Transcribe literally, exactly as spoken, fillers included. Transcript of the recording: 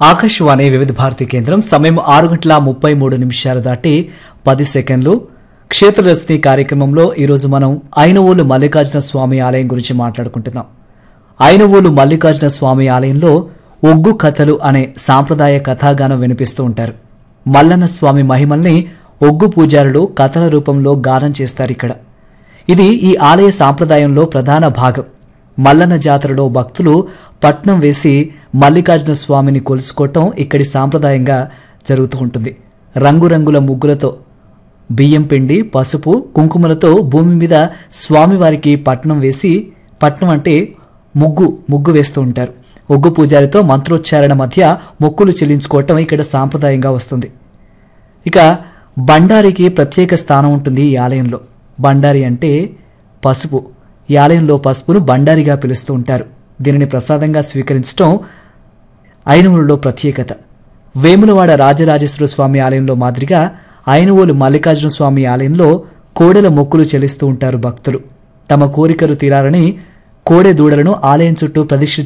ఆకాశవాణి వివిధ భారతి కేంద్రం సమయం ఆరు గంటల ముప్పై మూడు నిమిషాలు దాటి పది సెకండ్లు. క్షేత్రదర్శిని కార్యక్రమంలో ఈరోజు మనం ఐనవోలు మల్లికార్జున స్వామి ఆలయం గురించి మాట్లాడుకుంటున్నాం. ఐనవోలు మల్లికార్జున స్వామి ఆలయంలో ఒగ్గు కథలు అనే సాంప్రదాయ కథాగానం వినిపిస్తూ ఉంటారు. మల్లన్న స్వామి మహిమల్ని ఒగ్గు పూజారులు కథల రూపంలో గానం చేస్తారు. ఇక్కడ ఇది ఈ ఆలయ సాంప్రదాయంలో ప్రధాన భాగం. మల్లన్న జాతరలో భక్తులు పట్నం వేసి మల్లికార్జున స్వామిని కొలుసుకోవటం ఇక్కడి సాంప్రదాయంగా జరుగుతూ ఉంటుంది. రంగురంగుల ముగ్గులతో, బియ్యం పిండి, పసుపు, కుంకుమలతో భూమి మీద స్వామివారికి పట్నం వేసి, పట్నం అంటే ముగ్గు ముగ్గు వేస్తూ ఉంటారు. ఒగ్గు పూజారితో మంత్రోచ్చారణ మధ్య మొక్కులు చెల్లించుకోవటం ఇక్కడ సాంప్రదాయంగా వస్తుంది. ఇక బండారికి ప్రత్యేక స్థానం ఉంటుంది ఈ ఆలయంలో. బండారి అంటే పసుపు. ఈ ఆలయంలో పసుపును బండారిగా పిలుస్తూ ఉంటారు. దీనిని ప్రసాదంగా స్వీకరించడం ఐనవోలులో ప్రత్యేకత. వేములవాడ రాజరాజేశ్వర స్వామి ఆలయంలో మాదిరిగా ఐనవోలు మల్లికార్జున స్వామి ఆలయంలో కోడెల మొక్కులు చెల్లిస్తూ ఉంటారు భక్తులు. తమ కోరికలు తీరాలని కోడె దూడలను ఆలయం చుట్టూ ప్రదక్షిణ